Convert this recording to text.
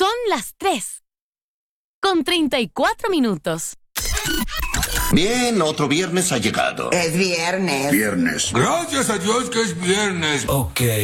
Son las 3:34. Bien, otro viernes ha llegado. Es viernes. Viernes. Gracias a Dios que es viernes. Ok.